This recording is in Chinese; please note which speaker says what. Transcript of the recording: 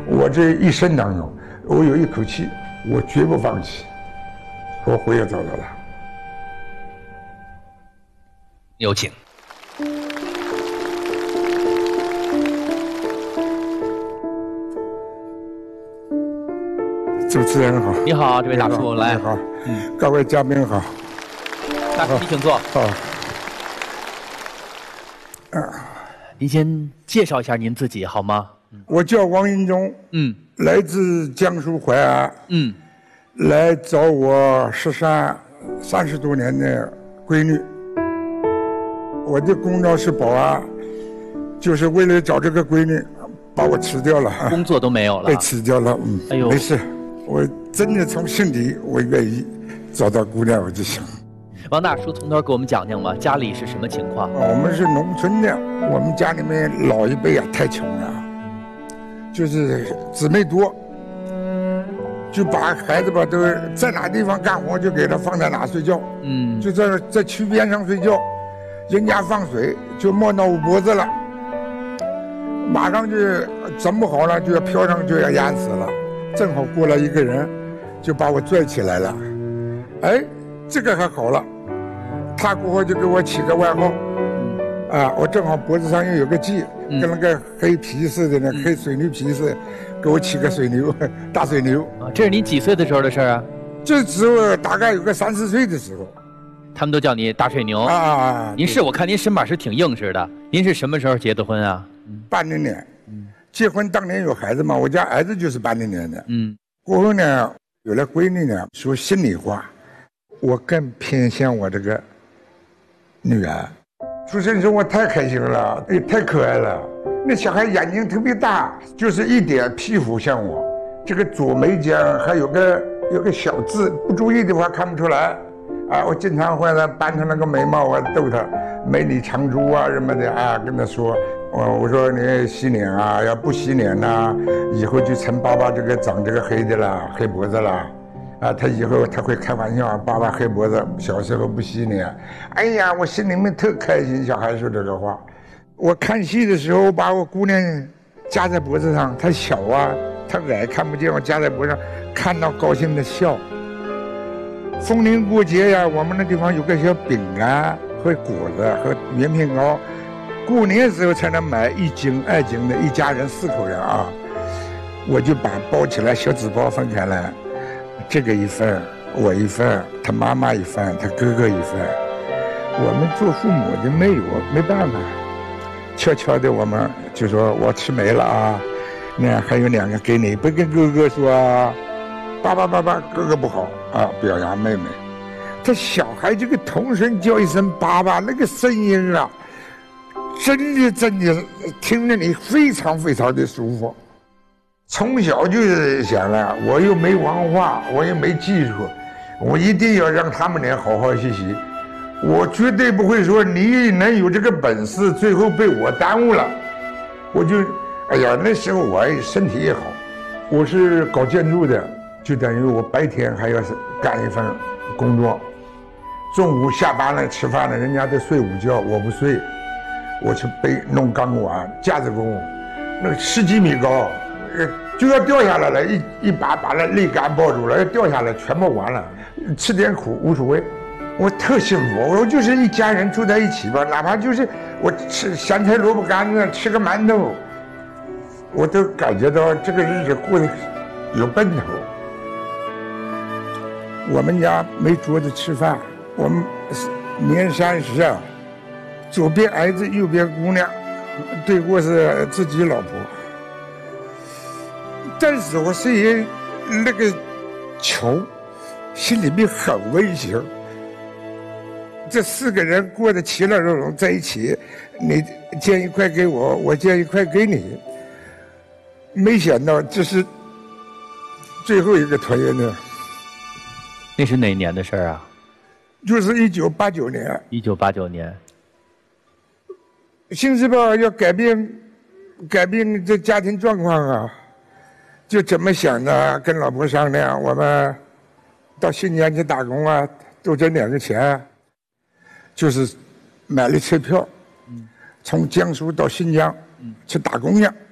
Speaker 1: 我这一生当中，我有一口气，我绝不放弃，我也找到了。
Speaker 2: 有请。
Speaker 1: 主持人好，
Speaker 2: 你好，这位大叔来。
Speaker 1: 你好，各位嘉宾好。
Speaker 2: 大叔，你请坐。
Speaker 1: 好。
Speaker 2: 您先介绍一下您自己好吗？
Speaker 1: 我叫王英忠，来自江苏淮安，来找我30多年的闺女。我的工作是保安，就是为了找这个闺女，把我辞掉了，
Speaker 2: 工作都没有了，
Speaker 1: 被辞掉了。
Speaker 2: 哎呦，
Speaker 1: 没事，我真的从心底我愿意找到姑娘，我就想。
Speaker 2: 王大叔从头给我们讲讲吧，家里是什么情况？
Speaker 1: 我们是农村的，我们家里面老一辈啊太穷了，就是姊妹多，就把孩子吧都在哪地方干活就给他放在哪睡觉，就在渠边上睡觉，人家放水就没到脖子了，马上就整不好了就要飘上就要淹死了，正好过来一个人就把我拽起来了，哎，这个还好了。他过后就给我起个外号，我正好脖子上又有个记，跟那个黑皮似的呢，黑水牛皮似的，给我起个水牛，大水牛。
Speaker 2: 这是您几岁的时候的事啊？
Speaker 1: 这时候大概有个3、4岁的时候。
Speaker 2: 他们都叫你大水牛
Speaker 1: 啊！
Speaker 2: 我看您身板是挺硬实的。您是什么时候结的婚啊
Speaker 1: ？80年。结婚当年有孩子嘛，我家儿子就是80年的。过后呢，有了闺女呢，说心里话，我更偏向我这个女儿。出生时候我太开心了，也太可爱了。那小孩眼睛特别大，就是一点皮肤像我，这个左眉间还有个小痣，不注意的话看不出来。我经常会呢扳他那个眉毛，我逗他眉里藏珠啊什么的跟他说，我说你洗脸啊，要不洗脸呢，以后就成爸爸这个长这个黑的了，黑脖子了。他以后他会开玩笑，爸爸黑脖子，小时候不洗脸。哎呀，我心里面特开心。小孩说这个话，我看戏的时候把我姑娘夹在脖子上，她小啊，她矮看不见，我夹在脖子上，看到高兴的笑。逢年过节呀，我们那地方有个小饼干和果子和棉片糕，过年的时候才能买1斤2斤的，一家人4口人啊，我就把包起来小纸包分开来。这个一份，我一份，他妈妈一份，他哥哥一份。我们做父母的没办法，悄悄的我们就说我吃没了啊，那还有2个给你，不跟哥哥说啊，爸爸哥哥不好啊，表扬妹妹。这小孩这个童声叫一声爸爸，那个声音啊，真的听着你非常非常的舒服。从小就是想了，我又没文化，我又没技术，我一定要让他们俩好好学习。我绝对不会说你能有这个本事，最后被我耽误了。我就，那时候我身体也好，我是搞建筑的，就等于我白天还要干一份工作，中午下班了吃饭了，人家都睡午觉，我不睡，我去弄钢管，架子工，那10几米高。就要掉下来了，一把把那肋杆抱住了，要掉下来全部完了，吃点苦无所谓，我特幸福，我就是一家人住在一起吧，哪怕就是我吃咸菜萝卜干子，吃个馒头，我都感觉到这个日子过得有奔头。我们家没桌子吃饭，我们年30啊，左边儿子右边姑娘，对过是自己老婆。但是我虽然那个穷，心里面很温馨。这4个人过得其乐融融在一起，你煎一块给我，我煎一块给你。没想到这是最后一个团圆的。
Speaker 2: 那是哪年的事啊？
Speaker 1: 就是1989年。
Speaker 2: 1989年。
Speaker 1: 新时报要改变这家庭状况啊。就怎么想的，跟老婆商量，我们到新疆去打工啊，多挣2个钱，就是买了车票，从江苏到新疆去打工去。